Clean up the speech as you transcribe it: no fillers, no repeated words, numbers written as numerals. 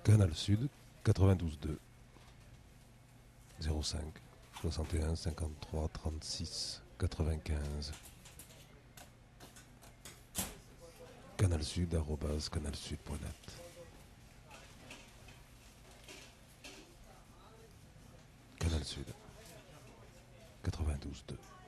Canal Sud 92.2 05 61 53 36 95. Canal Sud @canalsud.net. Canal Sud 92.2.